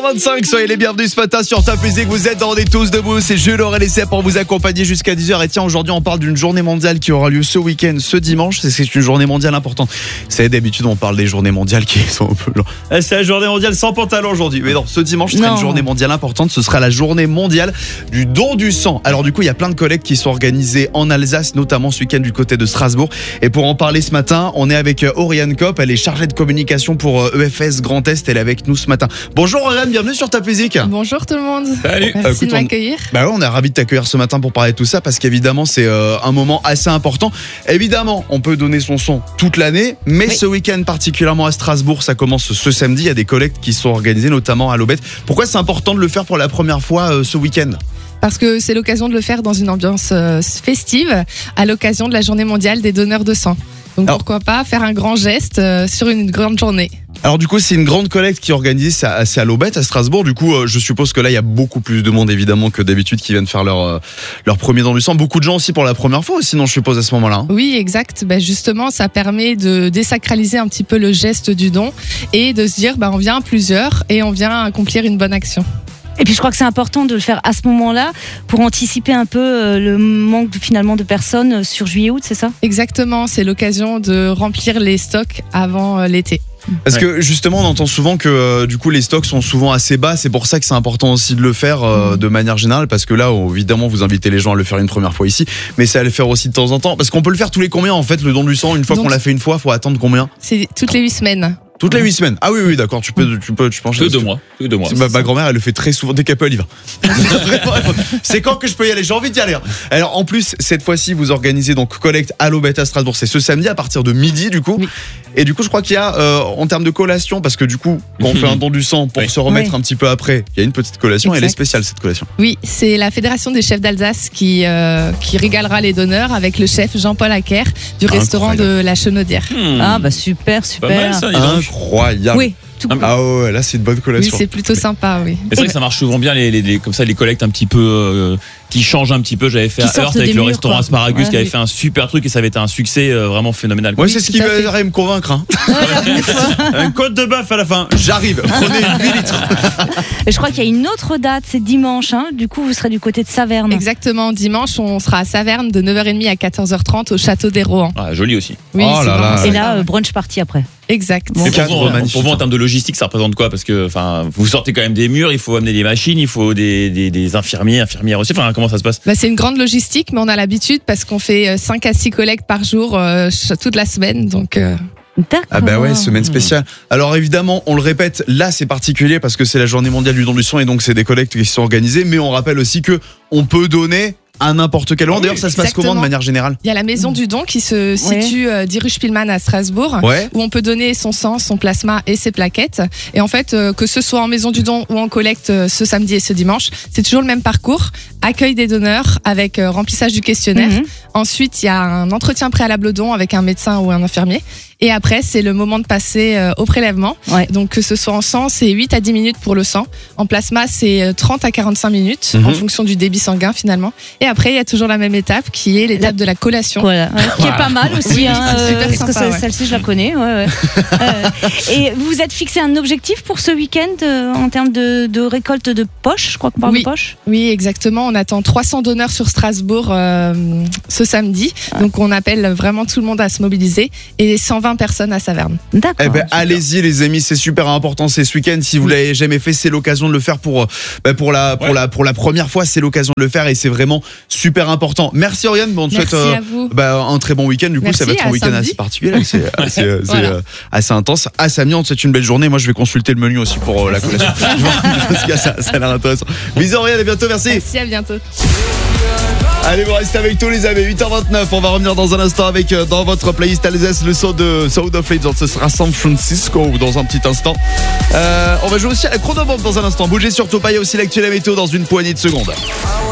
8h25, soyez les bienvenus ce matin sur Top Music. Vous êtes dans On est tous debout, c'est Jules Aurel pour vous accompagner jusqu'à 10h. Et tiens, aujourd'hui on parle d'une journée mondiale qui aura lieu ce week-end, ce dimanche. C'est une journée mondiale importante. Vous savez, d'habitude on parle des journées mondiales qui sont un peu longues. C'est la journée mondiale sans pantalon aujourd'hui. Mais non, ce dimanche sera une journée mondiale importante. Ce sera la journée mondiale du don du sang. Alors du coup, il y a plein de collectes qui sont organisées en Alsace, notamment ce week-end du côté de Strasbourg. Et pour en parler ce matin, on est avec Oriane Kopp. Elle est chargée de communication pour EFS Grand Est. Elle est avec nous ce matin. Bonjour Oriane, bienvenue sur Top Music. Bonjour tout le monde. Salut. Merci de m'accueillir. Bah ouais, on est ravis de t'accueillir ce matin pour parler de tout ça parce qu'évidemment c'est un moment assez important. Évidemment, on peut donner son sang toute l'année, mais ce week-end particulièrement à Strasbourg, ça commence ce samedi. Il y a des collectes qui sont organisées, notamment à l'Aubette. Pourquoi c'est important de le faire pour la première fois ce week-end ? Parce que c'est l'occasion de le faire dans une ambiance festive, à l'occasion de la journée mondiale des donneurs de sang. Donc pourquoi pas faire un grand geste sur une grande journée. Alors du coup, c'est une grande collecte qui est organisée, c'est à l'Aubette, à Strasbourg. Du coup, je suppose que là, il y a beaucoup plus de monde évidemment que d'habitude qui viennent faire leur premier don du sang. Beaucoup de gens aussi pour la première fois, sinon je suppose à ce moment-là. Oui, exact. Justement, ça permet de désacraliser un petit peu le geste du don et de se dire, on vient à plusieurs et on vient accomplir une bonne action. Et puis je crois que c'est important de le faire à ce moment-là pour anticiper un peu le manque finalement de personnes sur juillet-août, c'est ça ? Exactement, c'est l'occasion de remplir les stocks avant l'été. Parce que justement on entend souvent que du coup les stocks sont souvent assez bas, c'est pour ça que c'est important aussi de le faire de manière générale, parce que là évidemment vous invitez les gens à le faire une première fois ici, mais c'est à le faire aussi de temps en temps, parce qu'on peut le faire tous les combien en fait, le don du sang, une fois qu'on l'a fait une fois, faut attendre combien ? C'est toutes les 8 semaines. Toutes les 8 semaines. Ah oui, d'accord, tu peux pencher. Tous les 2 mois. Ma grand-mère, elle le fait très souvent, dès qu'elle peut, elle y va. C'est quand que je peux y aller, j'ai envie d'y aller. Alors en plus, cette fois-ci, vous organisez donc collecte à l'Aubette à Strasbourg, c'est ce samedi à partir de midi du coup. Oui. Et du coup, je crois qu'il y a, en termes de collation, parce que du coup, quand on fait un don du sang pour se remettre un petit peu après, il y a une petite collation, et elle est spéciale cette collation. Oui, c'est la Fédération des chefs d'Alsace qui régalera les donneurs avec le chef Jean-Paul Acker du restaurant de la Chenaudière. Ah super. Pas mal, ça, incroyable. Oui. Ah ouais, là c'est une bonne collation. Oui, c'est plutôt sympa, oui. C'est vrai que ça marche souvent bien comme ça les collectes un petit peu qui changent un petit peu. J'avais fait à Heurt avec le restaurant Asparagus qui avait fait un super truc et ça avait été un succès vraiment phénoménal. Ouais, c'est ce qui va me convaincre. Un côte de bœuf à la fin. J'arrive. Prenez 8 litres. Et je crois qu'il y a une autre date, c'est dimanche. Du coup, vous serez du côté de Saverne. Exactement, dimanche, on sera à Saverne de 9h30 à 14h30 au château des Rohan. Ah, joli aussi. Oui, et là, brunch party après. Exact. Pour vous, en termes de logistique, ça représente quoi ? Parce que vous sortez quand même des murs, il faut amener des machines, il faut des infirmières aussi. Comment ça se passe ? C'est une grande logistique, mais on a l'habitude parce qu'on fait 5 à 6 collectes par jour toute la semaine. Donc. D'accord. Ah bah ouais, semaine spéciale. Alors évidemment, on le répète, là c'est particulier parce que c'est la journée mondiale du don du sang et donc c'est des collectes qui sont organisées, mais on rappelle aussi que on peut donner à n'importe quel moment. D'ailleurs, ça se passe comment de manière générale ? Il y a la maison du don qui se situe 10 rue Spielmann à Strasbourg, où on peut donner son sang, son plasma et ses plaquettes. Et en fait, que ce soit en maison du don ou en collecte ce samedi et ce dimanche, c'est toujours le même parcours. Accueil des donneurs avec remplissage du questionnaire. Ensuite, il y a un entretien préalable au don avec un médecin ou un infirmier. Et après, c'est le moment de passer au prélèvement. Donc, que ce soit en sang, c'est 8 à 10 minutes pour le sang. En plasma, c'est 30 à 45 minutes en fonction du débit sanguin finalement. Et après, il y a toujours la même étape qui est l'étape de la collation. Voilà. Qui est pas mal aussi. Super parce sympa, que celle-ci, je la connais. Et vous vous êtes fixé un objectif pour ce week-end en termes de récolte de poches ? Je crois qu'on parle de poches. Oui, exactement. On attend 300 donneurs sur Strasbourg ce samedi. Donc, on appelle vraiment tout le monde à se mobiliser. Et 120 personnes à Saverne. D'accord. Eh ben, allez-y les amis, c'est super important, c'est ce week-end. Si vous l'avez jamais fait, c'est l'occasion de le faire pour la première fois, c'est l'occasion de le faire et c'est vraiment super important. Merci Oriane, on te souhaite un très bon week-end. Du coup, ça va être un week-end assez particulier, c'est assez intense. À samedi, on te souhaite une belle journée. Moi, je vais consulter le menu aussi pour la collation. Parce que ça a l'air intéressant. Bisous Oriane, à bientôt, merci. Merci, à bientôt. Allez, vous restez avec tous les amis. 8h29, on va revenir dans un instant avec dans votre playlist Alsace le son de Sound of Fate. Ce sera San Francisco dans un petit instant. On va jouer aussi à la chronomètre dans un instant. Bougez surtout pas, il y a aussi l'actu et la météo dans une poignée de secondes.